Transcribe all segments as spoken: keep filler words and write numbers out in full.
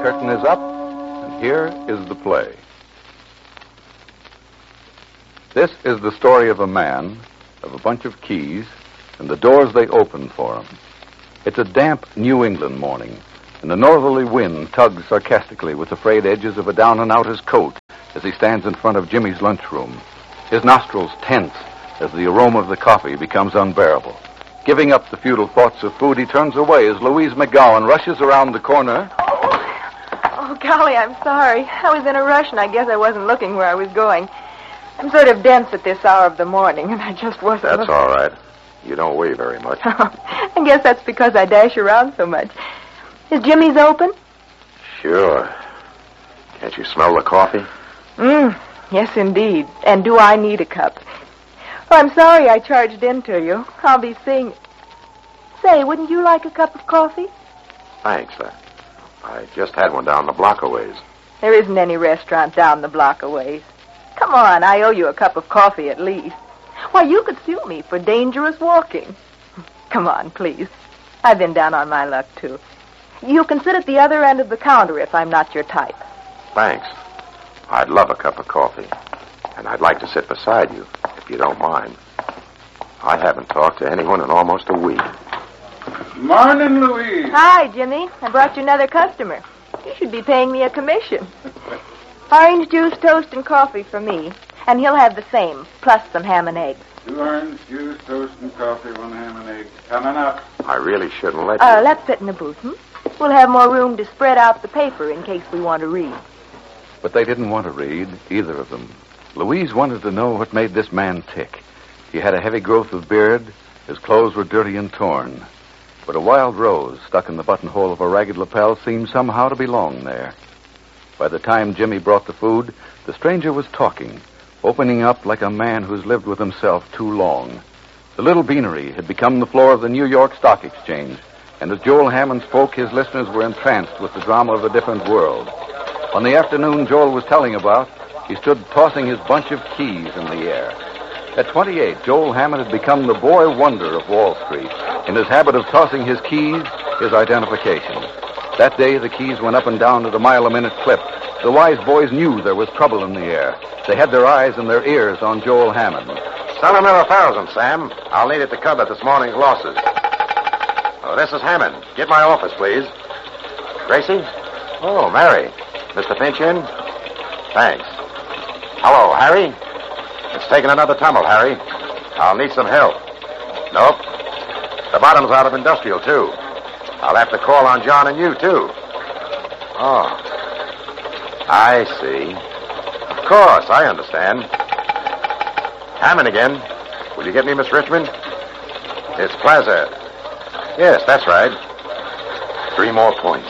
curtain is up, and here is the play. This is the story of a man, of a bunch of keys, and the doors they open for him. It's a damp New England morning, and the northerly wind tugs sarcastically with the frayed edges of a down-and-outer's coat as he stands in front of Jimmy's lunchroom. His nostrils tense as the aroma of the coffee becomes unbearable. Giving up the futile thoughts of food, he turns away as Louise McGowan rushes around the corner. Oh, oh, golly, I'm sorry. I was in a rush, and I guess I wasn't looking where I was going. I'm sort of dense at this hour of the morning, and I just wasn't... That's looking. all right. You don't weigh very much. I guess that's because I dash around so much. Is Jimmy's open? Sure. Can't you smell the coffee? Mm, yes, indeed. And do I need a cup? Oh, I'm sorry I charged in to you. I'll be seeing... Say, wouldn't you like a cup of coffee? Thanks. I, I just had one down the block a ways. There isn't any restaurant down the block a ways. Come on, I owe you a cup of coffee at least. Why, you could sue me for dangerous walking. Come on, please. I've been down on my luck, too. You can sit at the other end of the counter if I'm not your type. Thanks. I'd love a cup of coffee. And I'd like to sit beside you, if you don't mind. I haven't talked to anyone in almost a week. Morning, Louise. Hi, Jimmy. I brought you another customer. You should be paying me a commission. Orange juice, toast, and coffee for me. And he'll have the same, plus some ham and eggs. Two orange juice, toast, and coffee, one ham and eggs. Coming up. I really shouldn't let you... Uh, let's sit in the booth, hmm? We'll have more room to spread out the paper in case we want to read. But they didn't want to read, either of them. Louise wanted to know what made this man tick. He had a heavy growth of beard. His clothes were dirty and torn. But a wild rose stuck in the buttonhole of a ragged lapel seemed somehow to belong there. By the time Jimmy brought the food, the stranger was talking, opening up like a man who's lived with himself too long. The little beanery had become the floor of the New York Stock Exchange, and as Joel Hammond spoke, his listeners were entranced with the drama of a different world. On the afternoon Joel was telling about, he stood tossing his bunch of keys in the air. At twenty-eight, Joel Hammond had become the boy wonder of Wall Street, in his habit of tossing his keys, his identification. That day, the keys went up and down at a mile-a-minute clip. The wise boys knew there was trouble in the air. They had their eyes and their ears on Joel Hammond. Sell another thousand, Sam. I'll need it to cover this morning's losses. Oh, this is Hammond. Get my office, please. Gracie? Oh, Mary. Mister Finch in? Thanks. Hello, Harry? It's taken another tumble, Harry. I'll need some help. Nope. The bottom's out of industrial, too. I'll have to call on John and you, too. Oh. I see. Of course, I understand. Hammond again. Will you get me Miss Richmond? It's Plaza. Yes, that's right. Three more points.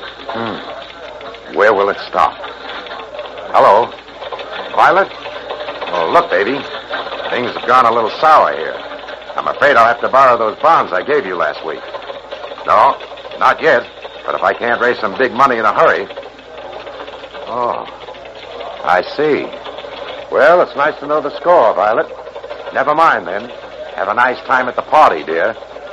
Hmm. Where will it stop? Hello. Violet? Oh, look, baby. Things have gone a little sour here. I'm afraid I'll have to borrow those bonds I gave you last week. No, not yet. But if I can't raise some big money in a hurry... Oh, I see. Well, it's nice to know the score, Violet. Never mind, then. Have a nice time at the party, dear.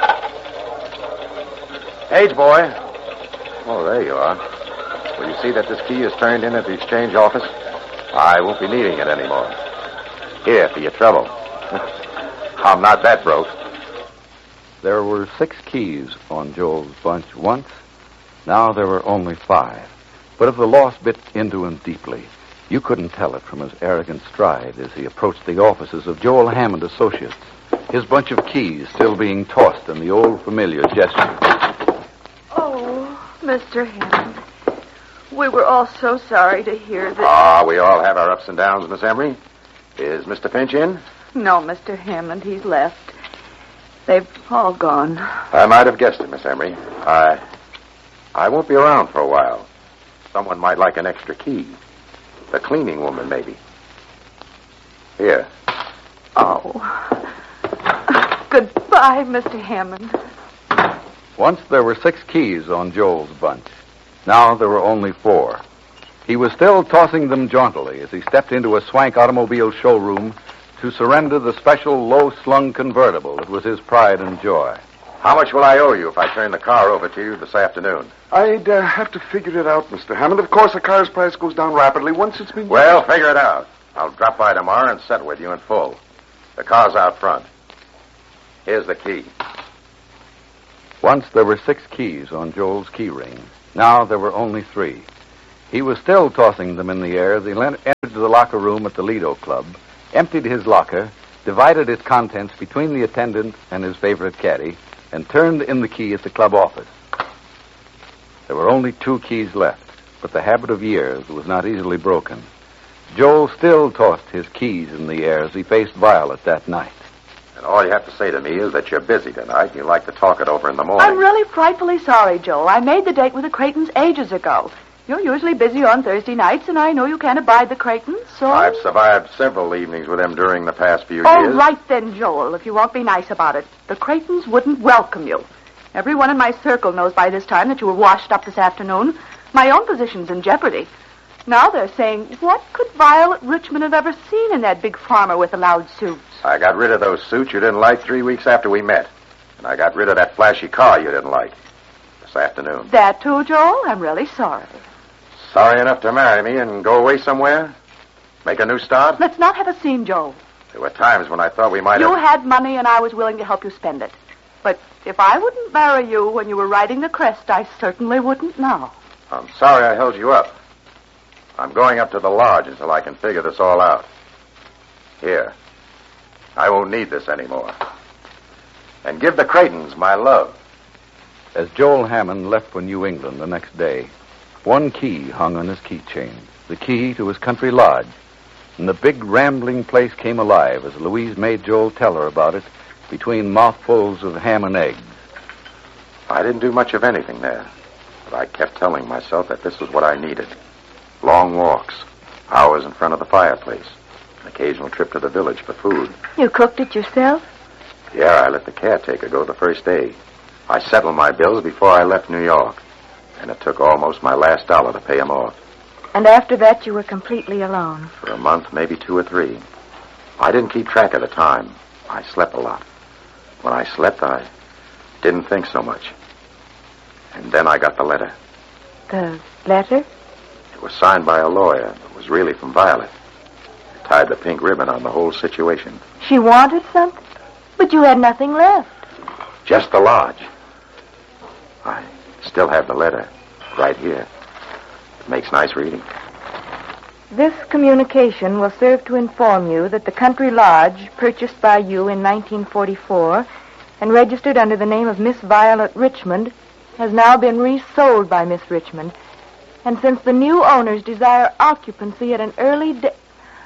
Page boy. Oh, there you are. Will you see that this key is turned in at the exchange office? I won't be needing it anymore. Here, for your trouble. I'm not that broke. There were six keys on Joel's bunch once. Now there were only five. But if the loss bit into him deeply, you couldn't tell it from his arrogant stride as he approached the offices of Joel Hammond Associates, his bunch of keys still being tossed in the old familiar gesture. Oh, Mister Hammond, we were all so sorry to hear that... Ah, we all have our ups and downs, Miss Emery. Is Mister Finch in? No, Mister Hammond, he's left. They've all gone. I might have guessed it, Miss Emery. I... I won't be around for a while. Someone might like an extra key. The cleaning woman, maybe. Here. Oh. Goodbye, Mister Hammond. Once there were six keys on Joel's bunch. Now there were only four. He was still tossing them jauntily as he stepped into a swank automobile showroom to surrender the special low-slung convertible that was his pride and joy. How much will I owe you if I turn the car over to you this afternoon? I'd uh, have to figure it out, Mister Hammond. Of course, a car's price goes down rapidly once it's been... Well, figure it out. I'll drop by tomorrow and settle with you in full. The car's out front. Here's the key. Once there were six keys on Joel's key ring. Now there were only three. He was still tossing them in the air as he entered the locker room at the Lido Club, emptied his locker, divided its contents between the attendant and his favorite caddy, and turned in the key at the club office. There were only two keys left, but the habit of years was not easily broken. Joel still tossed his keys in the air as he faced Violet that night. And all you have to say to me is that you're busy tonight and you'd like to talk it over in the morning. I'm really frightfully sorry, Joel. I made the date with the Creightons ages ago. You're usually busy on Thursday nights, and I know you can't abide the Creightons, so... I've survived several evenings with them during the past few oh, years. Oh, right then, Joel, if you won't be nice about it. The Creightons wouldn't welcome you. Everyone in my circle knows by this time that you were washed up this afternoon. My own position's in jeopardy. Now they're saying, what could Violet Richmond have ever seen in that big farmer with the loud suits? I got rid of those suits you didn't like three weeks after we met. And I got rid of that flashy car you didn't like this afternoon. That too, Joel? I'm really sorry. Sorry enough to marry me and go away somewhere? Make a new start? Let's not have a scene, Joel. There were times when I thought we might you have... You had money and I was willing to help you spend it. But if I wouldn't marry you when you were riding the crest, I certainly wouldn't now. I'm sorry I held you up. I'm going up to the lodge until I can figure this all out. Here. I won't need this anymore. And give the Creightons my love. As Joel Hammond left for New England the next day, one key hung on his keychain, the key to his country lodge. And the big rambling place came alive as Louise made Joel tell her about it between mouthfuls of ham and eggs. I didn't do much of anything there, but I kept telling myself that this was what I needed. Long walks, hours in front of the fireplace, an occasional trip to the village for food. You cooked it yourself? Yeah, I let the caretaker go the first day. I settled my bills before I left New York, and it took almost my last dollar to pay them off. And after that, you were completely alone? For a month, maybe two or three. I didn't keep track of the time. I slept a lot. When I slept, I didn't think so much. And then I got the letter. The letter? It was signed by a lawyer. It was really from Violet. It tied the pink ribbon on the whole situation. She wanted something? But you had nothing left. Just the lodge. I still have the letter right here. It makes nice reading. This communication will serve to inform you that the country lodge, purchased by you in nineteen forty-four and registered under the name of Miss Violet Richmond, has now been resold by Miss Richmond. And since the new owners desire occupancy at an early day...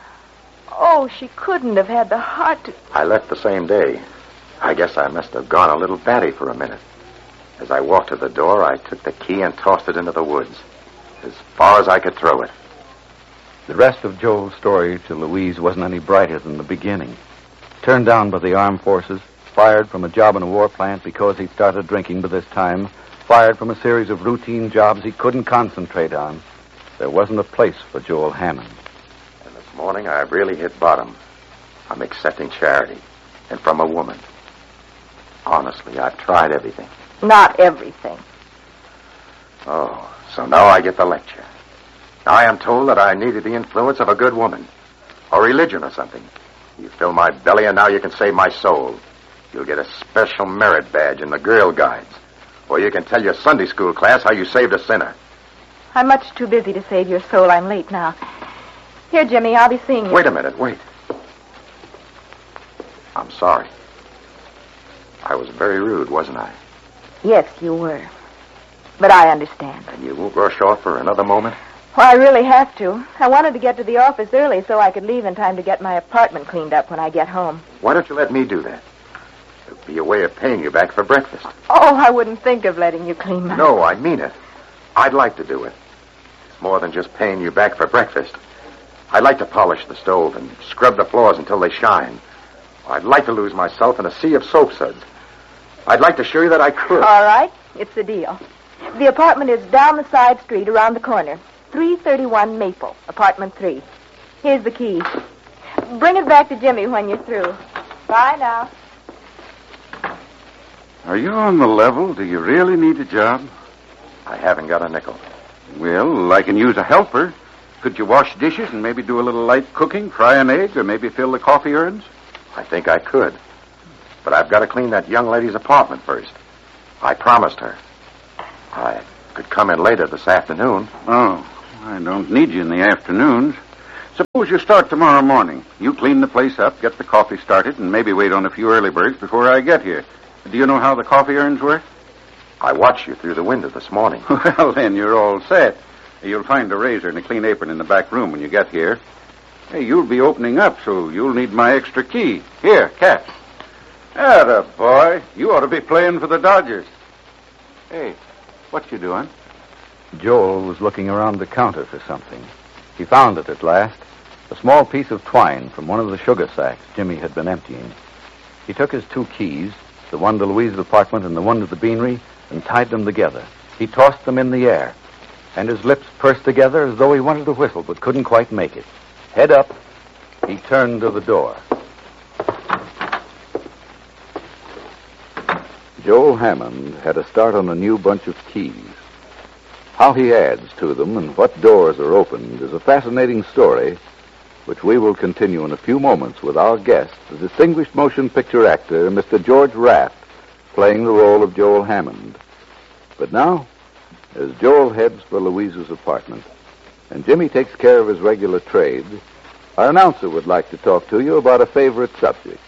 Oh, she couldn't have had the heart to... I left the same day. I guess I must have gone a little batty for a minute. As I walked to the door, I took the key and tossed it into the woods, as far as I could throw it. The rest of Joel's story to Louise wasn't any brighter than the beginning. Turned down by the armed forces, fired from a job in a war plant because he'd started drinking by this time, fired from a series of routine jobs he couldn't concentrate on. There wasn't a place for Joel Hammond. And this morning, I've really hit bottom. I'm accepting charity, and from a woman. Honestly, I've tried everything. Not everything. Oh, so now I get the lecture. Now I am told that I needed the influence of a good woman, or religion or something. You fill my belly, and now you can save my soul. You'll get a special merit badge in the Girl Guides. Or you can tell your Sunday school class how you saved a sinner. I'm much too busy to save your soul. I'm late now. Here, Jimmy, I'll be seeing you. Wait a minute, wait. I'm sorry. I was very rude, wasn't I? Yes, you were. But I understand. And you won't rush off for another moment? Well, I really have to. I wanted to get to the office early so I could leave in time to get my apartment cleaned up when I get home. Why don't you let me do that? It would be a way of paying you back for breakfast. Oh, I wouldn't think of letting you clean my... No, I mean it. I'd like to do it. It's more than just paying you back for breakfast. I'd like to polish the stove and scrub the floors until they shine. I'd like to lose myself in a sea of soap suds. I'd like to show you that I could. All right. It's the deal. The apartment is down the side street around the corner. three thirty-one Maple, apartment three. Here's the key. Bring it back to Jimmy when you're through. Bye now. Are you on the level? Do you really need a job? I haven't got a nickel. Well, I can use a helper. Could you wash dishes and maybe do a little light cooking, fry an egg, or maybe fill the coffee urns? I think I could. But I've got to clean that young lady's apartment first. I promised her. I could come in later this afternoon. Oh, I don't need you in the afternoons. Suppose you start tomorrow morning. You clean the place up, get the coffee started, and maybe wait on a few early birds before I get here. Do you know how the coffee urns work? I watched you through the window this morning. Well, then you're all set. You'll find a razor and a clean apron in the back room when you get here. Hey, you'll be opening up, so you'll need my extra key. Here, catch. Atta boy. You ought to be playing for the Dodgers. Hey, what you doing? Joel was looking around the counter for something. He found it at last, a small piece of twine from one of the sugar sacks Jimmy had been emptying. He took his two keys, the one to Louise's apartment and the one to the beanery, and tied them together. He tossed them in the air, and his lips pursed together as though he wanted to whistle but couldn't quite make it. Head up, he turned to the door. Joel Hammond had a start on a new bunch of keys. How he adds to them and what doors are opened is a fascinating story, which we will continue in a few moments with our guest, the distinguished motion picture actor, Mister George Raft, playing the role of Joel Hammond. But now, as Joel heads for Louise's apartment, and Jimmy takes care of his regular trade, our announcer would like to talk to you about a favorite subject.